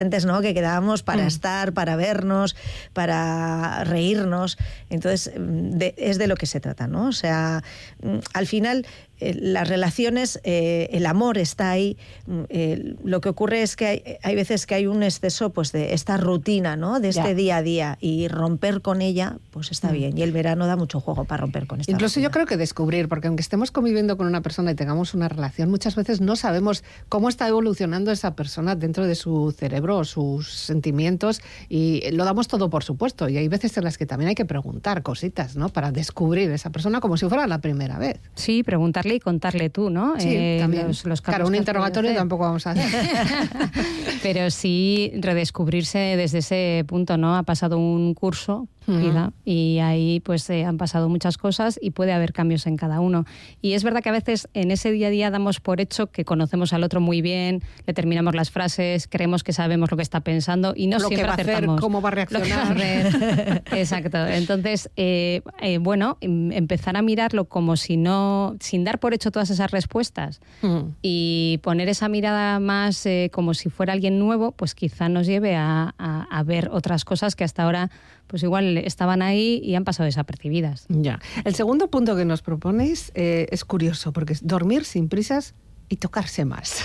¿no? Que quedábamos para estar, para vernos, para reírnos. Entonces, es de lo que se trata, ¿no? O sea, al final, las relaciones, el amor está ahí. Lo que ocurre es que hay veces que hay un exceso, pues, de esta rutina, ¿no? De este día a día, y romper con ella, pues está bien. Y el verano da mucho juego para romper con esta Incluso rutina. yo creo que descubrir, porque aunque estemos conviviendo con una persona y tengamos una relación, muchas veces no sabemos cómo está evolucionando esa persona dentro de su cerebro o sus sentimientos, y lo damos todo por supuesto. Y hay veces en las que también hay que preguntar cositas, ¿no? Para descubrir esa persona como si fuera la primera vez. Sí, preguntarle y contarle tú, ¿no? Sí, también. Los claro, un interrogatorio tampoco vamos a hacer. Pero sí redescubrirse desde ese punto, ¿no? Ha pasado un curso, y ahí pues han pasado muchas cosas y puede haber cambios en cada uno. Y es verdad que a veces en ese día a día damos por hecho que conocemos al otro muy bien, le terminamos las frases, creemos que sabemos lo que está pensando y no lo siempre que va acertamos. A hacer, cómo va a reaccionar. Exacto. Entonces, bueno, empezar a mirarlo como sin dar por hecho todas esas respuestas y poner esa mirada más como si fuera alguien nuevo, pues quizá nos lleve a ver otras cosas que hasta ahora pues igual estaban ahí y han pasado desapercibidas. Ya. El segundo punto que nos proponéis es curioso, porque es dormir sin prisas y tocarse más.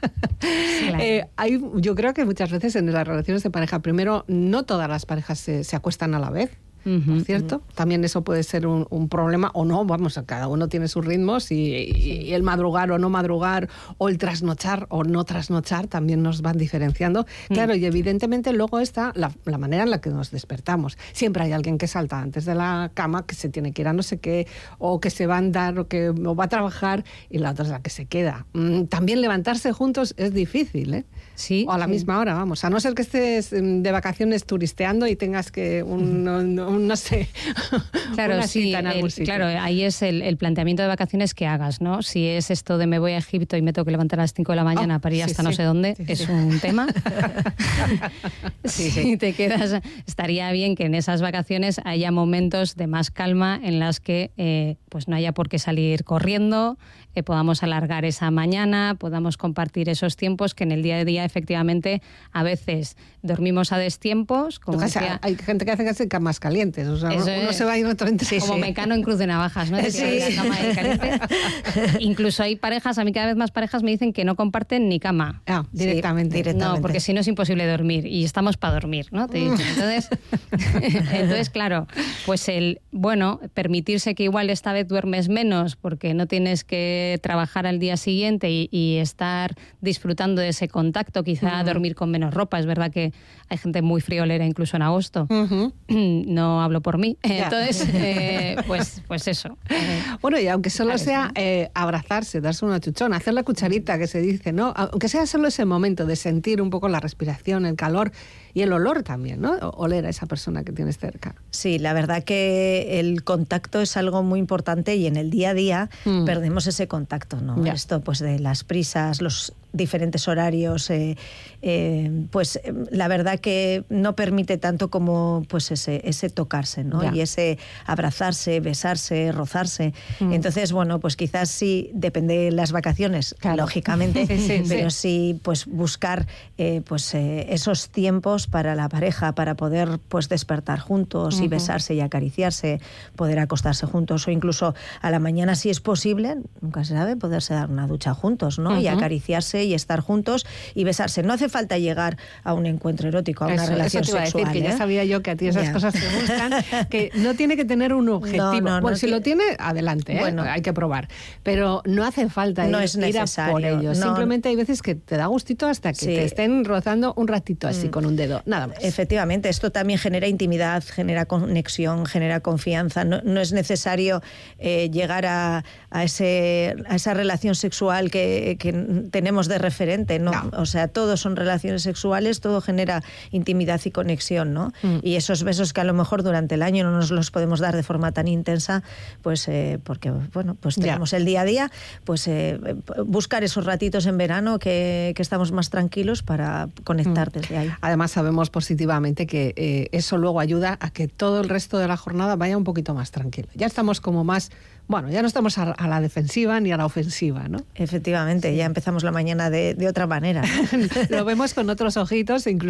Claro. Yo creo que muchas veces en las relaciones de pareja, primero, no todas las parejas se acuestan a la vez, por cierto. También eso puede ser un problema, o no, vamos, cada uno tiene sus ritmos y el madrugar o no madrugar, o el trasnochar o no trasnochar, también nos van diferenciando. Claro, y evidentemente luego está la manera en la que nos despertamos. Siempre hay alguien que salta antes de la cama, que se tiene que ir a no sé qué, o que se va a andar, o va a trabajar, y la otra es la que se queda. También levantarse juntos es difícil, ¿eh? Sí. O a la misma hora, vamos. A no ser que estés de vacaciones turisteando y tengas que no sé, claro, una cita en algún sitio. Claro, ahí es el planteamiento de vacaciones que hagas, ¿no? Si es esto de me voy a Egipto y me tengo que levantar a las 5 de la mañana para ir hasta no sé dónde, es un tema. Si te quedas, estaría bien que en esas vacaciones haya momentos de más calma en las que pues no haya por qué salir corriendo, podamos alargar esa mañana, podamos compartir esos tiempos que en el día a día efectivamente a veces dormimos a destiempos. Como decía, hay gente que hace camas calientes, o sea, uno se va a ir otro entre como Mecano en Cruz de Navajas, ¿no? Incluso hay parejas, a mí cada vez más parejas me dicen que no comparten ni cama. Directamente. No, porque si no es imposible dormir y estamos para dormir, ¿no? Te he dicho. Entonces, claro, pues permitirse que igual esta vez duermes menos porque no tienes que trabajar al día siguiente y estar disfrutando de ese contacto, quizá dormir con menos ropa. Es verdad que hay gente muy friolera incluso en agosto. No hablo por mí. Entonces, pues eso. Bueno, y aunque solo sea abrazarse, darse una chuchona, hacer la cucharita que se dice, ¿no? Aunque sea solo ese momento de sentir un poco la respiración, el calor y el olor también, ¿no? Oler a esa persona que tienes cerca. Sí, la verdad que el contacto es algo muy importante y en el día a día perdemos ese contacto, ¿no? Esto pues de las prisas, los diferentes horarios, pues la verdad que no permite tanto como pues ese tocarse, ¿no? Y ese abrazarse, besarse, rozarse. Entonces, bueno, pues quizás sí, depende de las vacaciones, lógicamente, pero sí pues buscar esos tiempos para la pareja, para poder pues despertar juntos y besarse y acariciarse, poder acostarse juntos o incluso a la mañana, si es posible, nunca se sabe, poderse dar una ducha juntos, ¿no? Y acariciarse y estar juntos y besarse. No hace falta llegar a un encuentro erótico, a una relación eso te iba sexual. A decir, que ya sabía yo que a ti esas cosas te gustan, que no tiene que tener un objetivo. Si lo tiene, adelante, hay que probar. Pero no hace falta ir a por ello. Simplemente hay veces que te da gustito hasta que te estén rozando un ratito así con un dedo, nada más. Efectivamente, esto también genera intimidad, genera conexión, genera confianza. No es necesario llegar a esa relación sexual que tenemos de referente, ¿no? O sea, todos son relaciones sexuales, todo genera intimidad y conexión, ¿no? Y esos besos que a lo mejor durante el año no nos los podemos dar de forma tan intensa, pues porque, bueno, pues tenemos el día a día, pues buscar esos ratitos en verano que estamos más tranquilos para conectar desde ahí. Además, sabemos positivamente que eso luego ayuda a que todo el resto de la jornada vaya un poquito más tranquilo. Ya estamos como más Bueno, ya no estamos a la defensiva ni a la ofensiva, ¿no? Efectivamente, ya empezamos la mañana de otra manera, ¿no? Lo vemos con otros ojitos, incluso